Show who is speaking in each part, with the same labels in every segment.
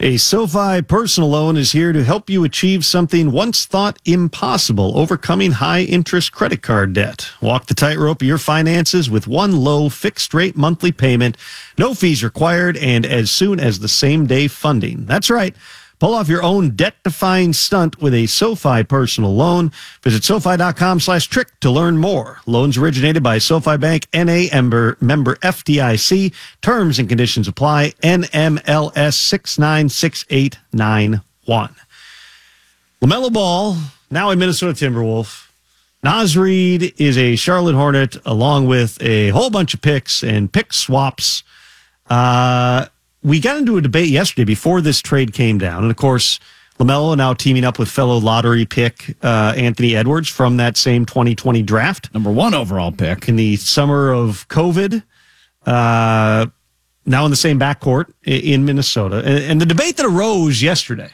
Speaker 1: A SoFi personal loan is here to help you achieve something once thought impossible, overcoming high-interest credit card debt. Walk the tightrope of your finances with one low fixed-rate monthly payment, no fees required, and as soon as the same-day funding. That's right. Pull off your own debt-defying stunt with a SoFi personal loan. Visit SoFi.com/trick to learn more. Loans originated by SoFi Bank, N.A. member FDIC. Terms and conditions apply. NMLS 696891. LaMelo Ball, now a Minnesota Timberwolf. Naz Reid is a Charlotte Hornet, along with a whole bunch of picks and pick swaps. We got into a debate yesterday before this trade came down. And, of course, LaMelo now teaming up with fellow lottery pick Anthony Edwards from that same 2020 draft.
Speaker 2: Number 1 overall pick.
Speaker 1: In the summer of COVID. Now in the same backcourt in Minnesota. And the debate that arose yesterday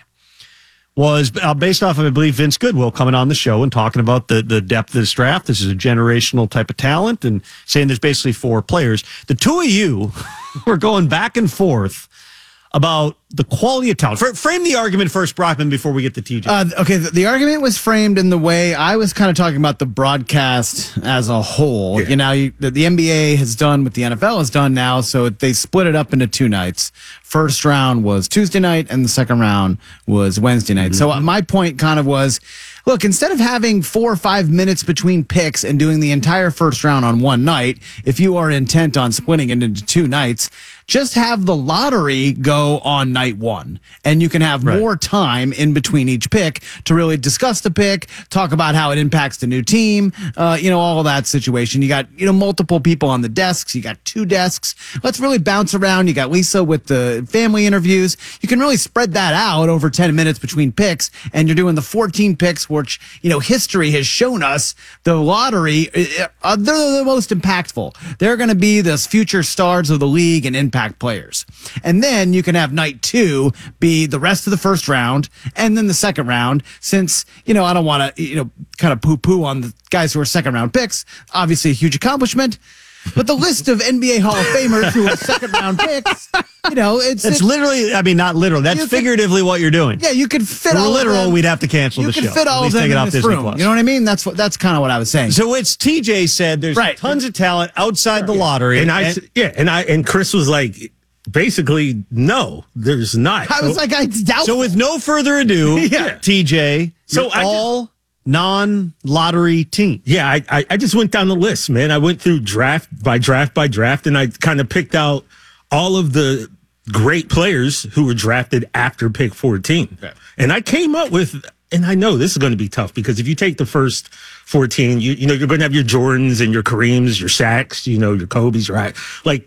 Speaker 1: was based off of, I believe, Vince Goodwill coming on the show and talking about the depth of this draft. This is a generational type of talent and saying there's basically 4 players. The two of you were going back and forth about the quality of talent. Frame the argument first, Brockman, before we get to TJ.
Speaker 2: Okay, the argument was framed in the way I was kind of talking about the broadcast as a whole.
Speaker 3: Yeah.
Speaker 2: The NBA has done what the NFL has done now, so they split it up into 2 nights. First round was Tuesday night, and the second round was Wednesday night. So my point kind of was, look, instead of having 4 or 5 minutes between picks and doing the entire first round on one night, if you are intent on splitting it into 2 nights, just have the lottery go on night 1. And you can have more time in between each pick to really discuss the pick, talk about how it impacts the new team, all of that situation. You got, multiple people on the desks. You got 2 desks. Let's really bounce around. You got Lisa with the family interviews. You can really spread that out over 10 minutes between picks. And you're doing the 14 picks, which, history has shown us the lottery, they're the most impactful. They're going to be the future stars of the league and impact players. And then you can have night 2 be the rest of the first round and then the second round, since, I don't want to, kind of poo-poo on the guys who are second round picks. Obviously a huge accomplishment. But the list of NBA Hall of Famers who are second round picks, it's
Speaker 1: literally, not literally. That's figuratively what you're doing.
Speaker 2: Yeah, you could fit
Speaker 1: all
Speaker 2: literal,
Speaker 1: of them. We'd have to cancel the show.
Speaker 2: You could fit all of them in this room. You know what I mean? That's kind of what I was saying.
Speaker 1: So it's TJ said there's tons of talent outside the lottery.
Speaker 3: And Chris was like, basically, no, there's not.
Speaker 2: I was like, I doubt.
Speaker 1: So with no further ado, TJ, all non-lottery team.
Speaker 3: Yeah, I just went down the list, man. I went through draft by draft by draft, and I kind of picked out all of the great players who were drafted after pick 14. Okay. And I came up with, and I know this is going to be tough because if you take the first 14, you're going to have your Jordans and your Kareems, your Shaqs, your Kobes, right? Like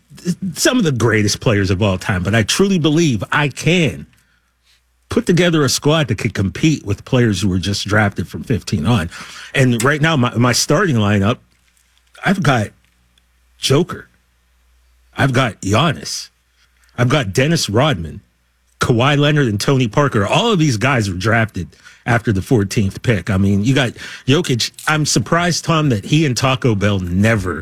Speaker 3: some of the greatest players of all time. But I truly believe I can put together a squad that could compete with players who were just drafted from 15 on. And right now, my starting lineup, I've got Joker. I've got Giannis. I've got Dennis Rodman, Kawhi Leonard, and Tony Parker. All of these guys were drafted after the 14th pick. I mean, you got Jokic. I'm surprised, Tom, that he and Taco Bell never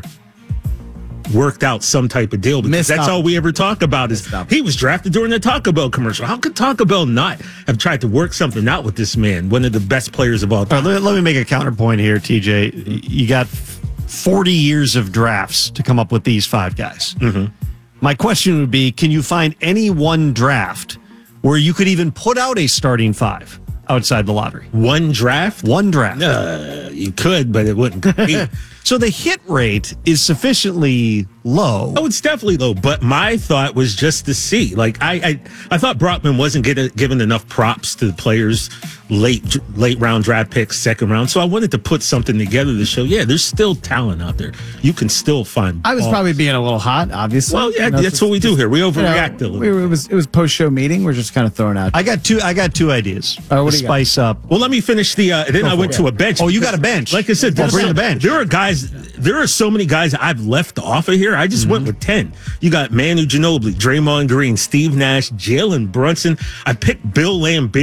Speaker 3: worked out some type of deal, because that's all we ever talk about is he was drafted during the Taco Bell commercial. How could Taco Bell not have tried to work something out with this man, one of the best players of all time?
Speaker 1: Let me make a counterpoint here, TJ. You got 40 years of drafts to come up with these 5 guys. My question would be, can you find any one draft where you could even put out a starting 5 outside the lottery?
Speaker 3: One draft?
Speaker 1: One draft.
Speaker 3: You could, but it wouldn't compete.
Speaker 1: So the hit rate is sufficiently low.
Speaker 3: Oh, it's definitely low. But my thought was just to see. Like, I thought Brockman wasn't given enough props to the players, late round draft picks, second round. So I wanted to put something together to show, there's still talent out there. You can still find.
Speaker 2: I was probably being a little hot, obviously.
Speaker 3: Well, that's what we do here. We overreact a little.
Speaker 2: It was post show meeting. We're just kind of throwing out.
Speaker 1: I got two ideas.
Speaker 2: What
Speaker 1: to spice up.
Speaker 3: Well, let me finish the. Then I went to a bench.
Speaker 1: Oh, you got a bench.
Speaker 3: Like I said,
Speaker 1: bring the bench.
Speaker 3: There are guys. There are so many guys I've left off of here. I just went with 10. You got Manu Ginobili, Draymond Green, Steve Nash, Jalen Brunson. I picked Bill Lambert.